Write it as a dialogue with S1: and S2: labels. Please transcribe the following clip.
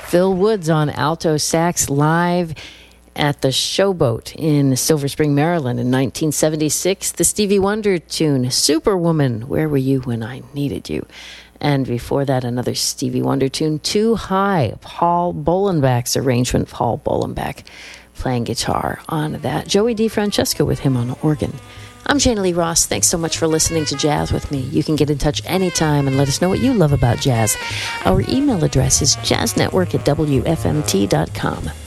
S1: Phil Woods on alto sax live at the Showboat in Silver Spring, Maryland in 1976. The Stevie Wonder tune, Superwoman, Where Were You When I Needed You? And before that, another Stevie Wonder tune, Too High, Paul Bolenbach's arrangement. Paul Bolenbach playing guitar on that. Joey DeFrancesco with him on organ. I'm Jana Lee Ross. Thanks so much for listening to Jazz with me. You can get in touch anytime and let us know what you love about jazz. Our email address is jazznetwork@wfmt.com.